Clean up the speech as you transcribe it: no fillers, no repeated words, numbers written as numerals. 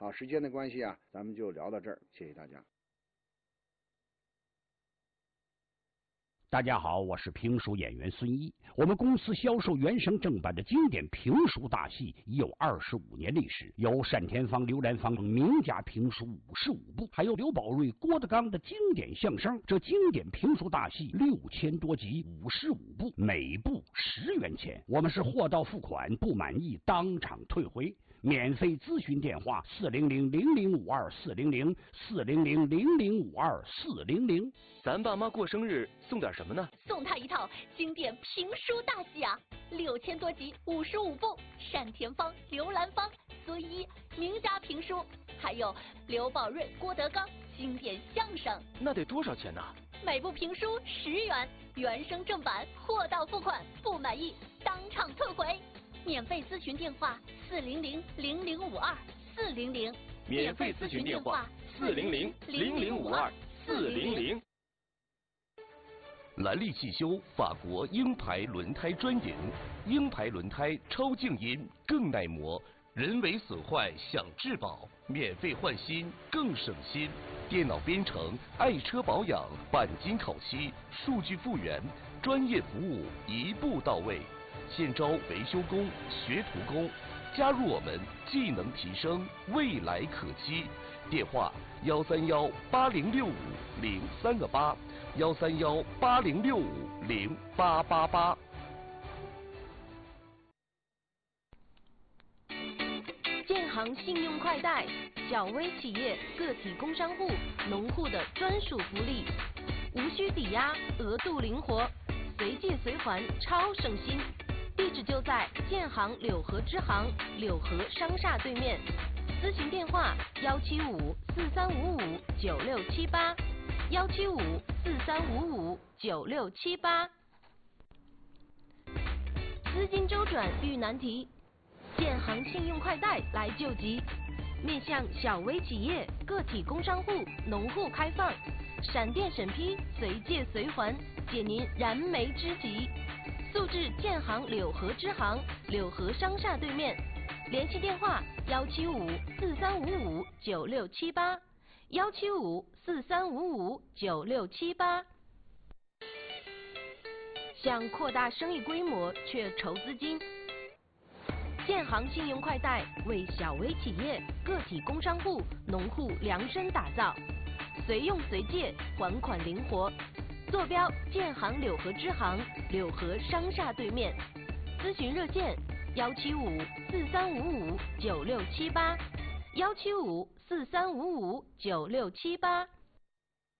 好，时间的关系啊，咱们就聊到这儿，谢谢大家。 大家好，我是评书演员孙一。我们公司销售原声正版的经典评书大戏已有25年历史，有单田芳、刘兰芳名家评书55部，还有刘宝瑞、郭德纲的经典相声。这经典评书大戏6000多集，55部，每部10元钱。我们是货到付款，不满意当场退回。免费咨询电话400-0052-400，400-0052-400。 咱爸妈过生日送点什么呢？ 送他一套经典评书大戏啊，6000多集，55部，单田芳、刘兰芳、孙一名家评书，还有刘宝瑞、郭德纲经典相声。 那得多少钱呢？ 每部评书10元，原声正版，货到付款，不满意当场退回。免费咨询电话400-0052-400， 免费咨询电话400-0052-400。 兰利汽修法国鹰牌轮胎专营，鹰牌轮胎超静音，更耐磨，人为损坏享质保，免费换新更省心。电脑编程，爱车保养，钣金烤漆，数据复原，专业服务一步到位。现招维修工、学徒工，加入我们，技能提升，未来可期。电话131806508，13180650888。 建行信用快贷，小微企业、个体工商户、农户的专属福利，无需抵押，额度灵活，随借随还，超省心。地址就在建行柳河支行柳河商厦对面，咨询电话175-4355-9678，175-4355-9678。资金周转遇难题，建行信用快贷来救急，面向小微企业、个体工商户、农户开放，闪电审批，随借随还，解您燃眉之急。速至建行柳河支行柳河商厦对面，联系电话175-4355-9678，175-4355-9678。想扩大生意规模却筹资金，建行信用快贷为小微企业、个体工商户、农户量身打造，随用随借，还款灵活。坐标建行柳河支行柳河商厦对面，咨询热线175-4355-9678，175-4355-9678。